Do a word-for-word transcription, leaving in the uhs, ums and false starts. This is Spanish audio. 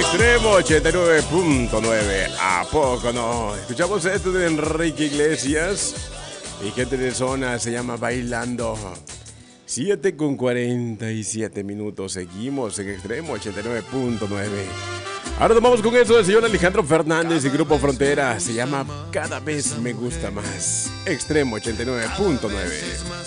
Extremo ochenta y nueve punto nueve. ¿A poco no? Escuchamos esto de Enrique Iglesias. Y gente de zona se llama Bailando. siete con cuarenta y siete minutos. Seguimos en Extremo ochenta y nueve punto nueve. Ahora tomamos con eso del señor Alejandro Fernández y Grupo Frontera. Se llama Cada vez me gusta más. Extremo ochenta y nueve punto nueve.